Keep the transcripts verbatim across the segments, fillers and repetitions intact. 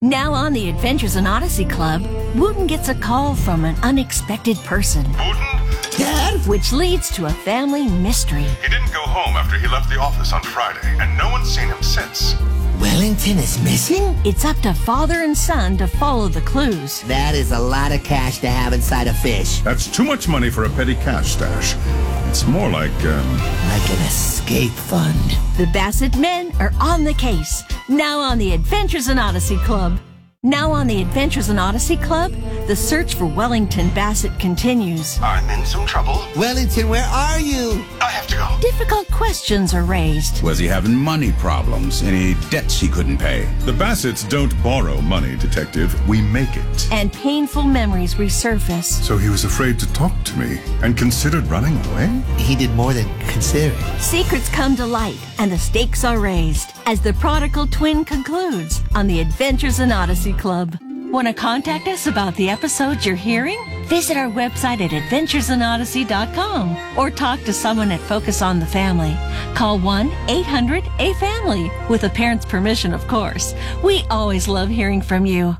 Now on the Adventures in Odyssey Club, Wooten gets a call from an unexpected person. Wooten? Dad? Which leads to a family mystery. He didn't go home after he left the office on Friday, and no one's seen him since. Wellington is missing? It's up to father and son to follow the clues. That is a lot of cash to have inside a fish. That's too much money for a petty cash stash. It's more like, um... Like an escape fund. The Bassett men are on the case. Now on the Adventures in Odyssey Club. Now on the Adventures in Odyssey Club, the search for Wellington Bassett continues. I'm in some trouble. Wellington, where are you? I have to go. Difficult questions are raised. Was he having money problems? Any debts he couldn't pay? The Bassets don't borrow money, Detective. We make it. And painful memories resurface. So he was afraid to talk to me and considered running away? He did more than consider it. Secrets come to light and the stakes are raised as the prodigal twin concludes on the Adventures in Odyssey Club. Want to contact us about the episodes you're hearing? Visit our website at adventures in odyssey dot com or talk to someone at Focus on the Family. Call one eight hundred A family with a parent's permission, of course. We always love hearing from you.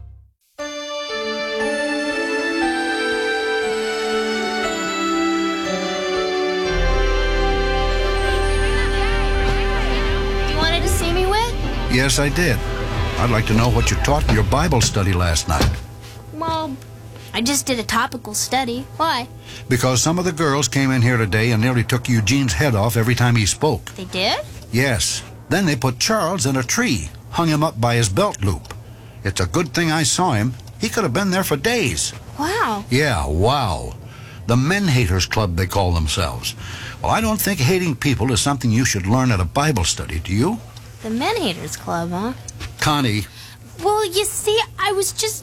You wanted to see me, Whit? Yes, I did. I'd like to know what you taught in your Bible study last night. Well, I just did a topical study. Why? Because some of the girls came in here today and nearly took Eugene's head off every time he spoke. They did? Yes. Then they put Charles in a tree, hung him up by his belt loop. It's a good thing I saw him. He could have been there for days. Wow. Yeah, wow. The Men Haters Club, they call themselves. Well, I don't think hating people is something you should learn at a Bible study, do you? The Men Haters Club, huh? Connie. Well, you see, I was just...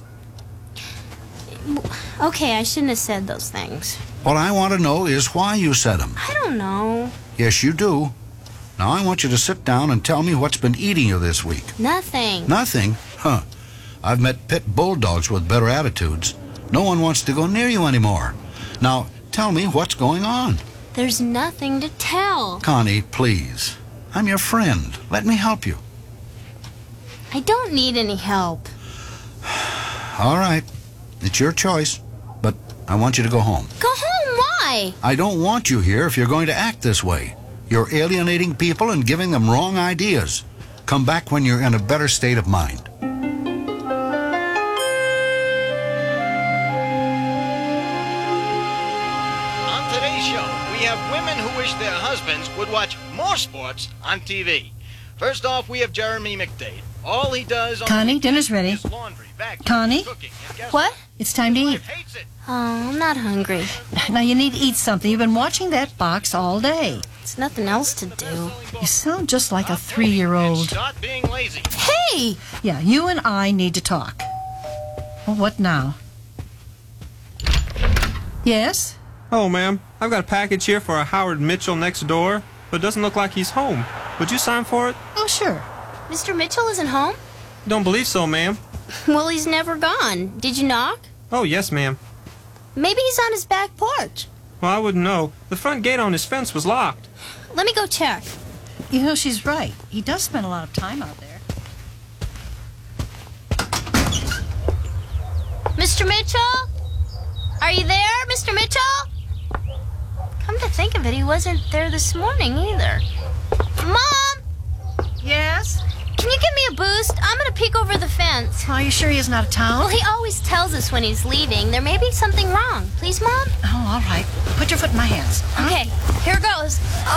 Okay, I shouldn't have said those things. What I want to know is why you said them. I don't know. Yes, you do. Now, I want you to sit down and tell me what's been eating you this week. Nothing. Nothing? Huh. I've met pit bulldogs with better attitudes. No one wants to go near you anymore. Now, tell me what's going on. There's nothing to tell. Connie, please. I'm your friend. Let me help you. I don't need any help. All right. It's your choice. But I want you to go home. Go home? Why? I don't want you here if you're going to act this way. You're alienating people and giving them wrong ideas. Come back when you're in a better state of mind. On today's show, we have women who wish their husbands would watch more sports on T V. First off, we have Jeremy McDade. All he does on Connie, the dinner's ready. is laundry, vacuuming, Connie? cooking, and guess What? It's time to His eat. wife hates it. Oh, I'm not hungry. Now you need to eat something. You've been watching that box all day. It's nothing else to do. You sound just like a And three-year-old. start being lazy. Hey! Yeah, you and I need to talk. Well, what now? Yes? Oh, ma'am, I've got a package here for a Howard Mitchell next door, but it doesn't look like he's home. Would you sign for it? Oh, sure. Mister Mitchell isn't home? Don't believe so, ma'am. Well, he's never gone. Did you knock? Oh, yes, ma'am. Maybe he's on his back porch. Well, I wouldn't know. The front gate on his fence was locked. Let me go check. You know, she's right. He does spend a lot of time out there. Mister Mitchell? Are you there, Mister Mitchell? Come to think of it, he wasn't there this morning either. Mom! Yes? Can you give me a boost? I'm gonna peek over the fence. Are you sure he isn't out of town? Well, he always tells us when he's leaving. There may be something wrong. Please, Mom? Oh, all right. Put your foot in my hands. Okay, here goes.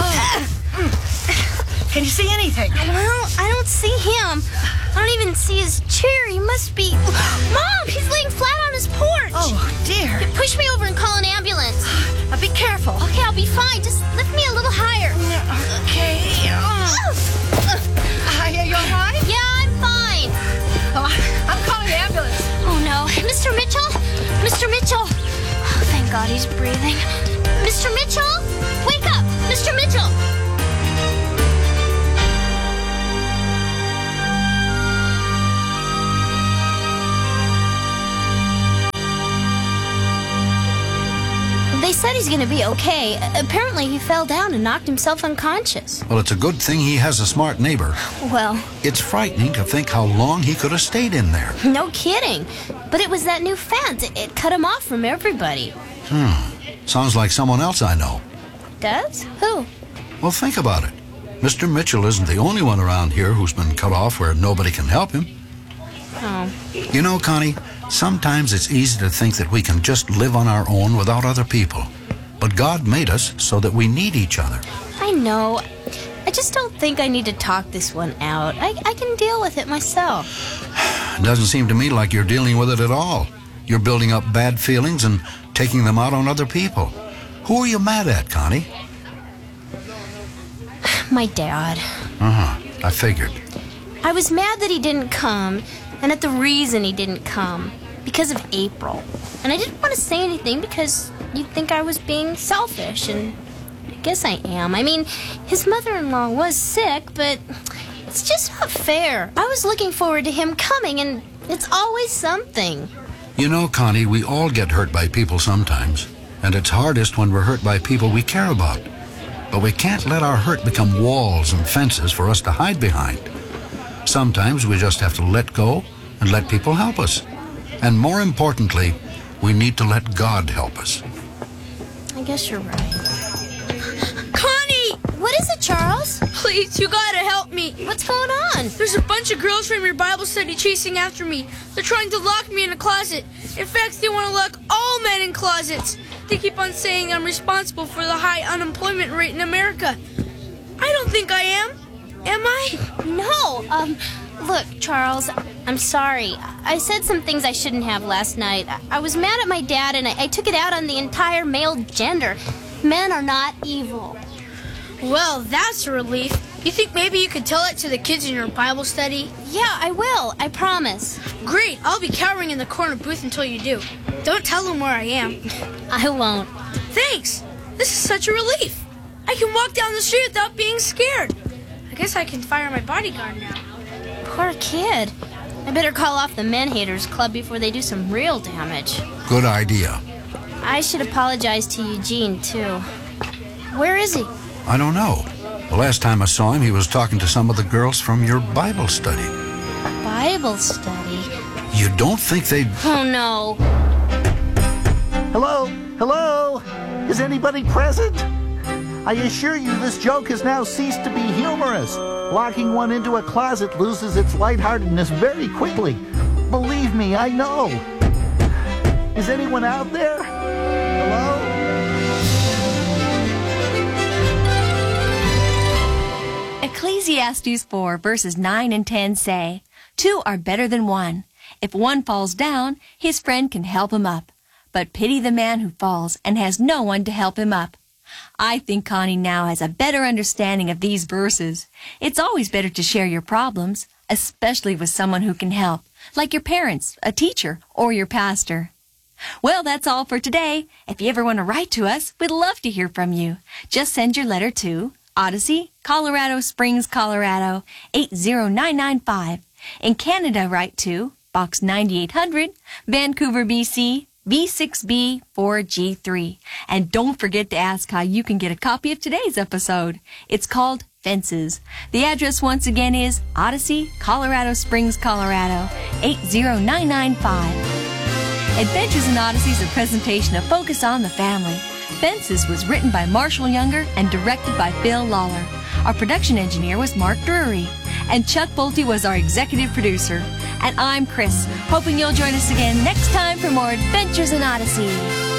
Can you see anything? Well, I don't see him. I don't even see his chair. He must be... Mom, he's laying flat on his porch. Oh, dear. Push me over and call an ambulance. Now, be careful. Okay, I'll be fine. Just lift me a little higher. Okay. Oh. Are you all right? Yeah, I'm fine. Oh, I'm calling the ambulance. Oh, no. Mister Mitchell? Mister Mitchell? Oh, thank God he's breathing. Mister Mitchell? Wake up! Mister Mitchell! They said he's going to be okay. Apparently, he fell down and knocked himself unconscious. Well, it's a good thing he has a smart neighbor. Well, It's frightening to think how long he could have stayed in there. no kidding. But it was that new fence. It, it cut him off from everybody. Hmm. Sounds like someone else I know. Does? Who? Well, think about it. Mister Mitchell isn't the only one around here who's been cut off where nobody can help him. Oh. You know, Connie, sometimes it's easy to think that we can just live on our own without other people. But God made us so that we need each other. I know. I just don't think I need to talk this one out. I, I can deal with it myself. It doesn't seem to me like you're dealing with it at all. You're building up bad feelings and taking them out on other people. Who are you mad at, Connie? My dad. Uh-huh. I figured. I was mad that he didn't come, and at the reason he didn't come. Because of April. And I didn't want to say anything because you'd think I was being selfish, and I guess I am. I mean, his mother-in-law was sick, but it's just not fair. I was looking forward to him coming, and it's always something. You know, Connie, we all get hurt by people sometimes. And it's hardest when we're hurt by people we care about. But we can't let our hurt become walls and fences for us to hide behind. Sometimes we just have to let go and let people help us. And more importantly, we need to let God help us. I guess you're right. Connie! What is it, Charles? Please, you gotta help me. What's going on? There's a bunch of girls from your Bible study chasing after me. They're trying to lock me in a closet. In fact, they want to lock all men in closets. They keep on saying I'm responsible for the high unemployment rate in America. I don't think I am. Am I? No. Um, look, Charles, I'm sorry. I said some things I shouldn't have last night. I, I was mad at my dad, and I, I took it out on the entire male gender. Men are not evil. Well, that's a relief. You think maybe you could tell it to the kids in your Bible study? Yeah, I will. I promise. Great. I'll be cowering in the corner booth until you do. Don't tell them where I am. I won't. Thanks. This is such a relief. I can walk down the street without being scared. I guess I can fire my bodyguard now. Poor kid. I better call off the Men Haters Club before they do some real damage. Good idea. I should apologize to Eugene, too. Where is he? I don't know. The last time I saw him, he was talking to some of the girls from your Bible study. Bible study? You don't think they'd... Oh, no. Hello? Hello? Is anybody present? I assure you this joke has now ceased to be humorous. Locking one into a closet loses its lightheartedness very quickly. Believe me, I know. Is anyone out there? Hello? Ecclesiastes four, verses nine and ten say, Two are better than one. If one falls down, his friend can help him up. But pity the man who falls and has no one to help him up. I think Connie now has a better understanding of these verses. It's always better to share your problems, especially with someone who can help, like your parents, a teacher, or your pastor. Well, that's all for today. If you ever want to write to us, we'd love to hear from you. Just send your letter to Odyssey, Colorado Springs, Colorado, eight zero nine nine five. In Canada, write to Box ninety-eight hundred, Vancouver, B C, B six B four G three. And don't forget to ask how you can get a copy of today's episode. It's called Fences. The address once again is Odyssey, Colorado Springs, Colorado, eight zero nine nine five. Adventures in Odyssey is a presentation of Focus on the Family. Fences was written by Marshall Younger and directed by Phil Lawler. Our production engineer was Mark Drury. And Chuck Bolte was our executive producer. And I'm Chris, hoping you'll join us again next time for more Adventures in Odyssey.